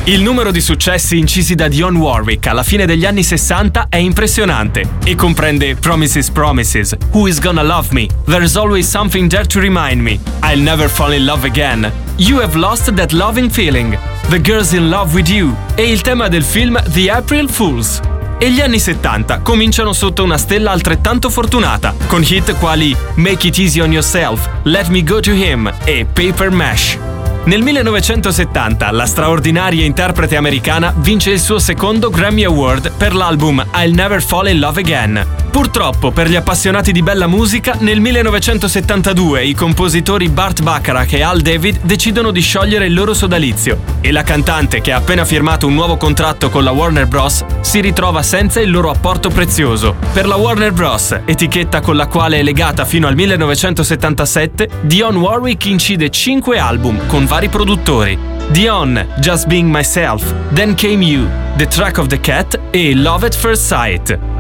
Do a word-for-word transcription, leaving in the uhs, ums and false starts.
Il numero di successi incisi da Dionne Warwick alla fine degli anni sessanta è impressionante e comprende Promises Promises, Who Is Gonna Love Me, There's Always Something There to Remind Me, I'll Never Fall in Love Again, You Have Lost That Loving Feeling, The Girl's in Love With You e il tema del film The April Fools. E gli anni settanta cominciano sotto una stella altrettanto fortunata, con hit quali Make It Easy on Yourself, Let Me Go to Him e Paper Mash. Nel millenovecentosettanta la straordinaria interprete americana vince il suo secondo Grammy Award per l'album I'll Never Fall in Love Again. Purtroppo, per gli appassionati di bella musica, nel millenovecentosettantadue i compositori Burt Bacharach e Al David decidono di sciogliere il loro sodalizio e la cantante, che ha appena firmato un nuovo contratto con la Warner Bros., si ritrova senza il loro apporto prezioso. Per la Warner Bros., etichetta con la quale è legata fino al millenovecentosettantasette, Dionne Warwick incide cinque album con vari produttori: Dionne, Just Being Myself, Then Came You, The Track of the Cat e Love at First Sight.